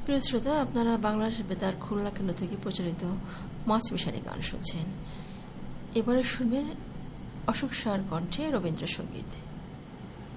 প্রিয় শ্রোতা, আপনারা বাংলাদেশ বেতার খুলনা কেন্দ্র থেকে প্রচারিত মাছ মিশালি গান শুনছেন। এবারে শুনবেন অশোক সার কণ্ঠে রবীন্দ্রসঙ্গীত।